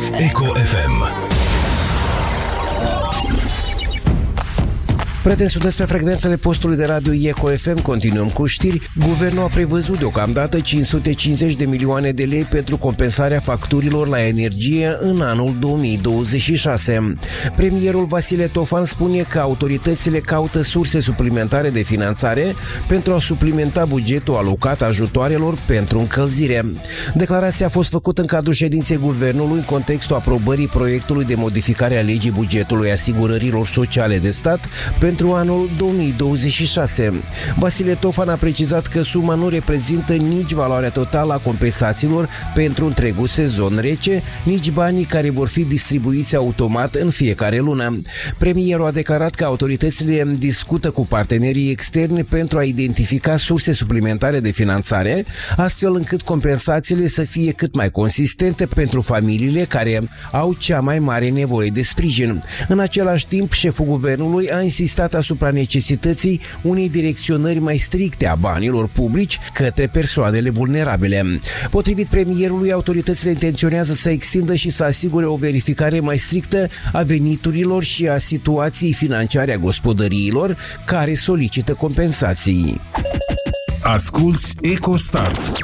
Eco FM. Prieteni, sunteți pe frecvențele postului de radio Eco FM, continuăm cu știri. Guvernul a prevăzut deocamdată 550 de milioane de lei pentru compensarea facturilor la energie în anul 2026. Premierul Vasile Tofan spune că autoritățile caută surse suplimentare de finanțare pentru a suplimenta bugetul alocat ajutoarelor pentru încălzire. Declarația a fost făcută în cadrul ședinței Guvernului în contextul aprobării proiectului de modificare a legii bugetului asigurărilor sociale de stat pentru anul 2026. Vasile Tofan a precizat că suma nu reprezintă nici valoarea totală a compensațiilor pentru întregul sezon rece, nici banii care vor fi distribuiți automat în fiecare lună. Premierul a declarat că autoritățile discută cu partenerii externi pentru a identifica surse suplimentare de finanțare, astfel încât compensațiile să fie cât mai consistente pentru familiile care au cea mai mare nevoie de sprijin. În același timp, șeful guvernului a insistat asupra necesității unei direcționări mai stricte a banilor publici către persoanele vulnerabile. Potrivit premierului, autoritățile intenționează să extindă și să asigure o verificare mai strictă a veniturilor și a situației financiare a gospodăriilor care solicită compensații. Asculți EcoStart.